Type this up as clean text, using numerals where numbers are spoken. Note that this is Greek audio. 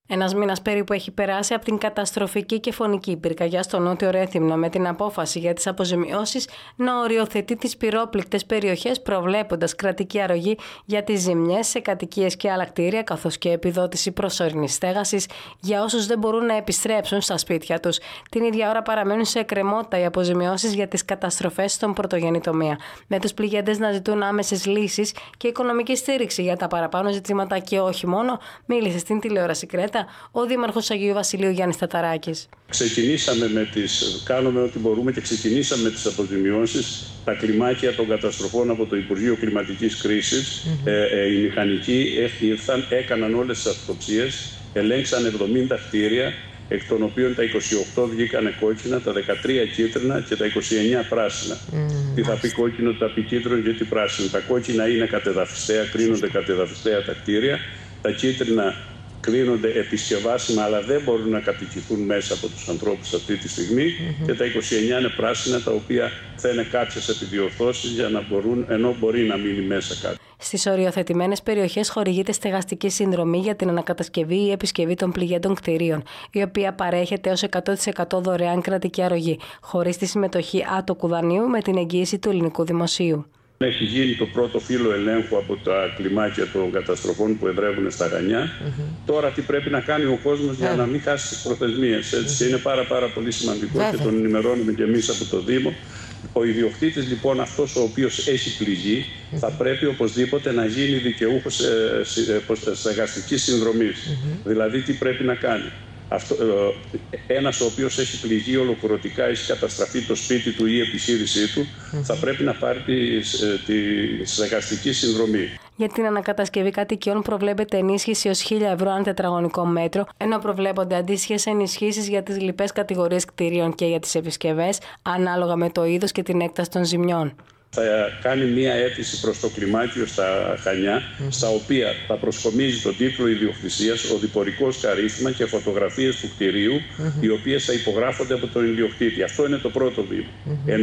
Ένας μήνας περίπου έχει περάσει από την καταστροφική και φωνική πυρκαγιά στο Νότιο Ρέθυμνο, με την απόφαση για τις αποζημιώσεις να οριοθετεί τις πυρόπληκτες περιοχές, προβλέποντας κρατική αρρωγή για τις ζημιές σε κατοικίες και άλλα κτίρια, καθώς και επιδότηση προσωρινής στέγασης για όσους δεν μπορούν να επιστρέψουν στα σπίτια τους. Την ίδια ώρα παραμένουν σε εκκρεμότητα οι αποζημιώσεις για τις καταστροφές στον πρωτογενή τομέα, με τους πληγέντες να ζητούν άμεσες λύσεις και οικονομική στήριξη για τα παραπάνω ζητήματα και όχι μόνο. Μίλησε στην τηλεόραση Κρέτα ο Δήμαρχος Αγίου Βασιλείου Γιάννης Ταταράκης. Κάνουμε ό,τι μπορούμε και ξεκινήσαμε με τις αποζημιώσεις. Τα κλιμάκια των καταστροφών από το Υπουργείο Κλιματικής Κρίσης, οι μηχανικοί ήρθαν, έκαναν όλες τις αυτοψίες, ελέγξαν 70 κτίρια, εκ των οποίων τα 28 βγήκανε κόκκινα, τα 13 κίτρινα και τα 29 πράσινα. Τι θα πει κόκκινο, θα πει κίτρινο και τι πράσινο. Τα κόκκινα είναι κατεδαφιστέα, κρίνονται κατεδαφιστέα τα κτίρια. Τα κίτρινα κλείνονται επισκευάσιμα, αλλά δεν μπορούν να κατοικηθούν μέσα από τους ανθρώπους αυτή τη στιγμή. Και τα 29 είναι πράσινα, τα οποία θα είναι κάποιες επιδιορθώσεις για να μπορούν, ενώ μπορεί να μείνει μέσα κάτι. Στις οριοθετημένες περιοχές χορηγείται στεγαστική συνδρομή για την ανακατασκευή ή επισκευή των πληγέντων κτηρίων, η οποία παρέχεται ως 100% δωρεάν κρατική αρρωγή, χωρίς τη συμμετοχή άτοκου δανείου, με την εγγύηση του ελληνικού δημοσίου. Έχει γίνει το πρώτο φύλλο ελέγχου από τα κλιμάκια των καταστροφών που εδρεύουν στα Χανιά. Τώρα τι πρέπει να κάνει ο κόσμος για να μην χάσει τις προθεσμίες. Έτσι, είναι πάρα πολύ σημαντικό και τον ενημερώνουμε και εμείς από το Δήμο. Ο ιδιοκτήτης λοιπόν, αυτός ο οποίος έχει πληγεί, θα πρέπει οπωσδήποτε να γίνει δικαιούχος στεγαστικής συνδρομής. Δηλαδή τι πρέπει να κάνει. Ένας ο οποίος έχει πληγεί ολοκληρωτικά, έχει καταστραφεί το σπίτι του ή η επιχείρησή του, θα πρέπει να πάρει τη στεγαστική συνδρομή. Για την ανακατασκευή κατοικιών προβλέπεται ενίσχυση ως 1.000 ευρώ ανά τετραγωνικό μέτρο, ενώ προβλέπονται αντίστοιχες ενισχύσεις για τις λοιπές κατηγορίες κτηρίων και για τις επισκευές, ανάλογα με το είδος και την έκταση των ζημιών. Θα κάνει μία αίτηση προς το κλιμάκιο στα Χανιά, στα οποία θα προσκομίζει τον τίτλο ιδιοκτησίας, οδηπορικό καρύφημα και φωτογραφίες του κτηρίου, οι οποίες θα υπογράφονται από τον ιδιοκτήτη. Αυτό είναι το πρώτο βήμα.